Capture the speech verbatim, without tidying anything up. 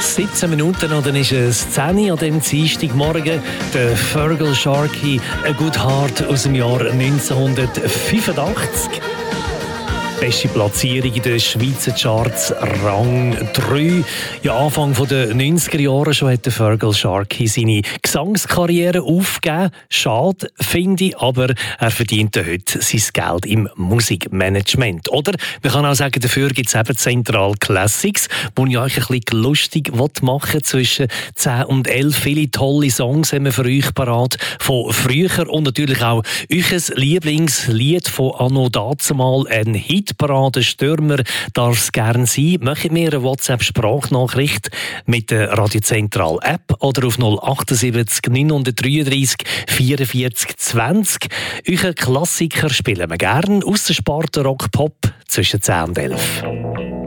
siebzehn Minuten und dann ist es zehn Uhr an diesem Dienstagmorgen. Der Feargal Sharkey, A Good Heart aus dem Jahr neunzehnhundertfünfundachtzig. Beste Platzierung in den Schweizer Charts, Rang drei. Ja, Anfang der neunziger Jahre schon hat der Feargal Sharkey seine Gesangskarriere aufgegeben. Schade, finde ich, aber er verdient heute sein Geld im Musikmanagement. Oder man kann auch sagen, dafür gibt es eben Central Classics, wo ich euch ein bisschen lustig machen will. Zwischen zehn und elf viele tolle Songs haben wir für euch parat von früher und natürlich auch euer Lieblingslied von Anno dazumal, ein Hit. Parade-Stürmer darf es gerne sein. Möchtet mir eine WhatsApp-Sprachnachricht mit der Radio Central App oder auf null sieben acht neun drei drei vierundvierzig zwanzig. Euren Klassiker spielen wir gerne aus der Sparte Rock Pop zwischen zehn und elf.